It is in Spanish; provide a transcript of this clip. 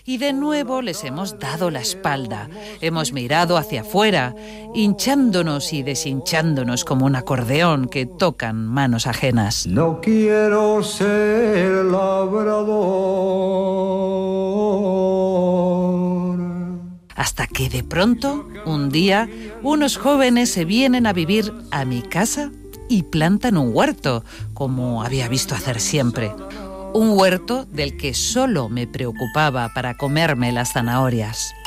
y de nuevo les hemos dado la espalda. Hemos mirado hacia afuera, hinchándonos y deshinchándonos como un acordeón que tocan manos ajenas. No quiero ser labrador. Hasta que de pronto, un día, unos jóvenes se vienen a vivir a mi casa y plantan un huerto, como había visto hacer siempre. Un huerto del que solo me preocupaba para comerme las zanahorias.